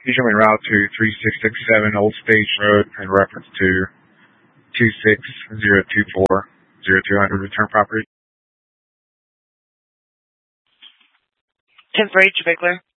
Usually en route to 3667 Old Stage Road in reference to 26024 0200 return property. 10-4, Bigler.